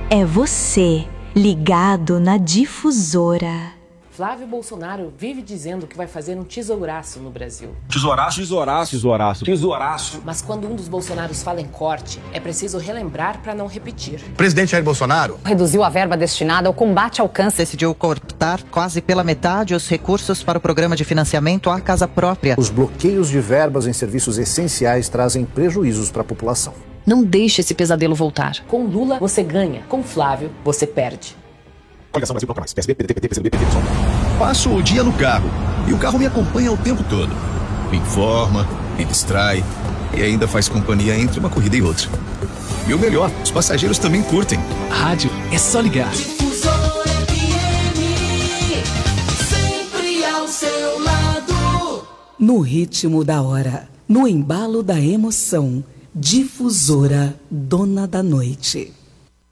É você, ligado na Difusora. Flávio Bolsonaro vive dizendo que vai fazer um tesouraço no Brasil. Tesouraço, tesouraço, tesouraço, tesouraço. Mas quando um dos Bolsonaros fala em corte, é preciso relembrar para não repetir. O presidente Jair Bolsonaro reduziu a verba destinada ao combate ao câncer. Decidiu cortar quase pela metade os recursos para o programa de financiamento à casa própria. Os bloqueios de verbas em serviços essenciais trazem prejuízos para a população. Não deixe esse pesadelo voltar. Com Lula, você ganha. Com Flávio, você perde. Coligação Brasil Bloco Mais. PSB, PDT, PT, PCdoB, PT, PSOL. Passo o dia no carro e o carro me acompanha o tempo todo. Me informa, me distrai e ainda faz companhia entre uma corrida e outra. E o melhor, os passageiros também curtem. Rádio é só ligar. Difusora FM, sempre ao seu lado. No ritmo da hora, no embalo da emoção. Difusora, dona da noite.